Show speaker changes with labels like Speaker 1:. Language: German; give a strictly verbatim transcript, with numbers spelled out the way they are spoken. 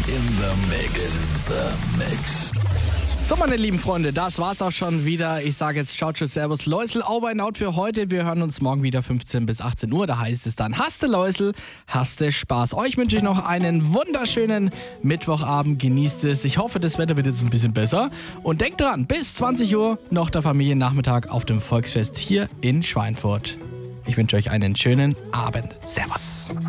Speaker 1: In the Mix. In the Mix.
Speaker 2: So, meine lieben Freunde, das war's auch schon wieder. Ich sage jetzt ciao, tschüss, servus, Läusel, over and out für heute. Wir hören uns morgen wieder fünfzehn bis achtzehn Uhr. Da heißt es dann, hast du Läusel, hast du Spaß. Euch wünsche ich noch einen wunderschönen Mittwochabend. Genießt es. Ich hoffe, das Wetter wird jetzt ein bisschen besser. Und denkt dran, bis zwanzig Uhr noch der Familiennachmittag auf dem Volksfest hier in Schweinfurt. Ich wünsche euch einen schönen Abend. Servus.